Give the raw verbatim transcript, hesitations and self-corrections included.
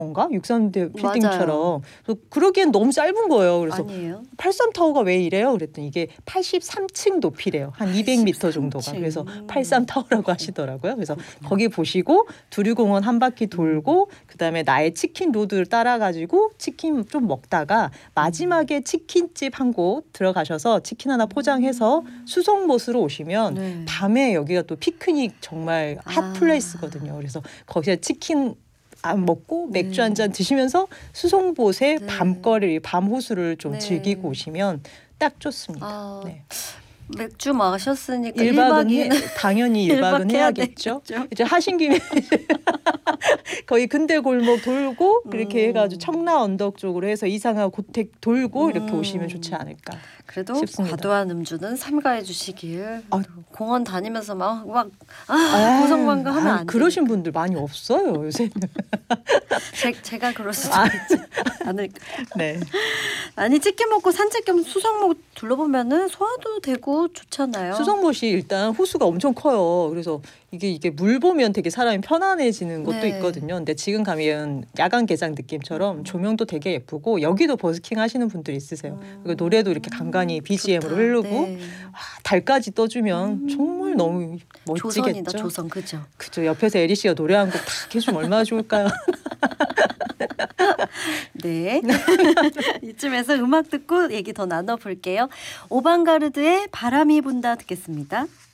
건가? 육삼 대 맞아요. 빌딩처럼. 그래서 그러기엔 너무 짧은 거예요. 그래서 아니에요. 팔십삼 타워가 왜 이래요? 그랬더니 이게 팔십삼 층 높이래요. 한 이백 미터 정도가. 팔십삼 층. 그래서 팔십삼 타워라고 하시더라고요. 그래서 그렇군요. 거기 보시고 두류공원 한 바퀴 돌고 그다음에 나의 치킨 로드를 따라가지고 치킨 좀 먹다가 마지막에 치킨집 한 곳 들어가셔서 치킨 하나 포장해서 수송못으로 오시면 네. 밤에 여기가 또 피크닉 정말 핫 아. 플레이스거든요. 그래서 거기서 치킨 안 먹고 맥주 네. 한 잔 드시면서 수송봇의 네. 밤거리, 밤 호수를 좀 네. 즐기고 오시면 딱 좋습니다. 아, 네. 맥주 마셨으니까 일 박은 해, 일 박이면 당연히 일 박은 일박 해야 해야겠죠. 되겠죠. 이제 하신 김에 거의 근대 골목 돌고 그렇게 음. 해가지고 청라 언덕 쪽으로 해서 이상하 고택 돌고 이렇게 음. 오시면 좋지 않을까. 그래도 싶습니다. 과도한 음주는 삼가해 주시길. 아. 공원 다니면서 막 막 아, 아, 고성방가하면 아, 안 돼. 그러신 분들 많이 없어요 요새는. 제, 제가 그럴 수도 아. 있지 않을까. 네. 아니 치킨 먹고 산책 겸 수성목 둘러보면은 소화도 되고 좋잖아요. 수성못이 일단 호수가 엄청 커요. 그래서 이게 이게 물 보면 되게 사람이 편안해지는 것도 네. 있거든요. 근데 지금 가면 야간 개장 느낌처럼 조명도 되게 예쁘고 여기도 버스킹 하시는 분들이 있으세요. 그리고 노래도 이렇게 간간히 비지엠으로 좋다. 흐르고 네. 아, 달까지 떠주면 음. 정말 너무 멋지겠죠. 조선이다 조선 그죠. 그죠. 옆에서 에리 씨가 노래 한 곡 탁 해주면 얼마나 좋을까요? 네. 이쯤에서 음악 듣고 얘기 더 나눠볼게요. 오방가르드의 바람이 분다 듣겠습니다.